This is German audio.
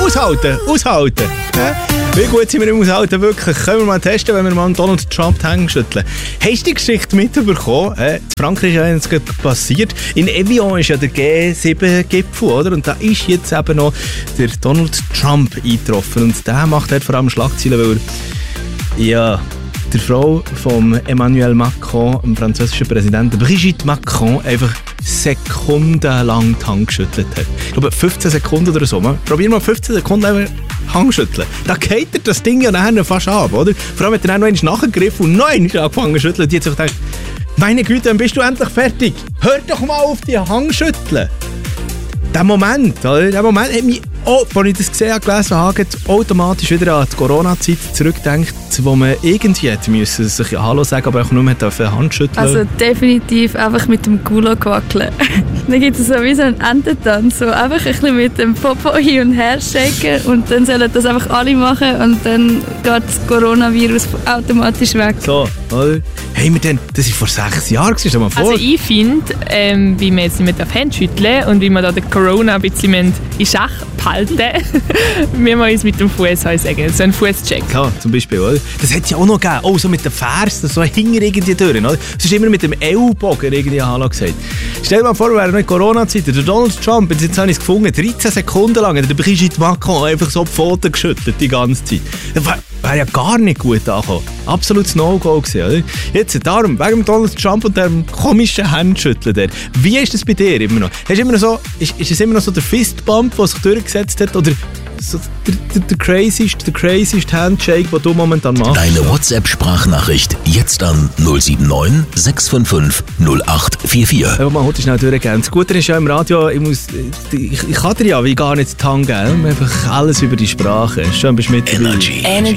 Aushalten. Ja? Wie gut sind wir im Aushalten wirklich? Können wir mal testen, wenn wir mal Donald Trump die Hände schütteln. Hast du die Geschichte mitbekommen? In Frankreich ist ja jetzt gerade passiert. In Evian ist ja der G7-Gipfel, oder? Und da ist jetzt eben noch der Donald Trump eingetroffen. Und der macht halt vor allem Schlagzeilen, weil er der Frau von Emmanuel Macron, dem französischen Präsidenten, Brigitte Macron, einfach sekundenlang die Hand geschüttelt hat. Ich glaube 15 Sekunden oder so. Probier mal 15 Sekunden einfach Hand schütteln. Da geht er das Ding ja nachher fast ab, oder? Vor allem hat er dann noch einmal nachgegriffen und noch einmal angefangen zu schütteln. Die hat sich gedacht, meine Güte, dann bist du endlich fertig. Hör doch mal auf die Hand schütteln. Der Moment hat mich, als ich das gesehen habe, gelesen habe, automatisch wieder an die Corona-Zeit zurückgedacht, wo man irgendwie hätte müssen sich Hallo sagen, aber auch nur mit der Hand schütteln. Also definitiv einfach mit dem Gulag wackeln. Dann gibt es so wie so einen Ententanz, so einfach ein bisschen mit dem Popo hin und her shaken und dann sollen das einfach alle machen und dann geht das Coronavirus automatisch weg. So, oder? Hey, das war vor 6 Jahren, stell dir mal vor. Also ich finde, wie man jetzt nicht mehr Hände schütteln und wie man da den Corona ein bisschen in Schach behalten, müssen wir uns mit dem Fuß sagen, so einen Fußcheck. Ja, zum Beispiel, oder? Das hätte es ja auch noch gegeben. Oh, so mit den Fersen, so hinter irgendwie durch, oder? Es ist immer mit dem Ellbogen irgendwie Hallo gesagt. Stell dir mal vor, wir wären noch in Corona-Zeit, der Donald Trump, jetzt habe ich es gefunden, 13 Sekunden lang hat der Brigitte Macron einfach so die Pfoten geschüttelt die ganze Zeit. Das wäre ja gar nicht gut angekommen. Absolutes No-Go gewesen, oder? Jetzt darum, wegen Donald Trump und dem komischen Handschütteln der. Wie ist das bei dir immer noch? Hast du immer noch so, ist es immer noch so der Fistbump, der sich durchgesetzt hat, oder so der craziest Handshake, den du momentan machst? Deine WhatsApp-Sprachnachricht jetzt an 079 655 0844. Aber man heute schnell durchgehen. Das Gute ist ja im Radio, ich kann dir ja wie gar nicht die Hand geben. Einfach alles über die Sprache. Schön bist du mit dabei. Energy.